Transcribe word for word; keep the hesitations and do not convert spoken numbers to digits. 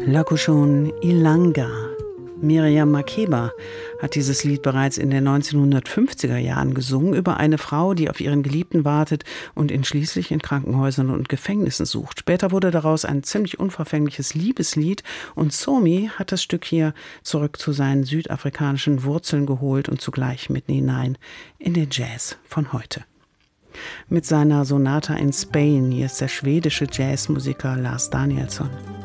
Lakushon Ilanga. Miriam Makeba hat dieses Lied bereits in den neunzehnhundertfünfziger Jahren gesungen über eine Frau, die auf ihren Geliebten wartet und ihn schließlich in Krankenhäusern und Gefängnissen sucht. Später wurde daraus ein ziemlich unverfängliches Liebeslied und Somi hat das Stück hier zurück zu seinen südafrikanischen Wurzeln geholt und zugleich mitten hinein in den Jazz von heute. Mit seiner Sonata in Spain, hier ist der schwedische Jazzmusiker Lars Danielsson.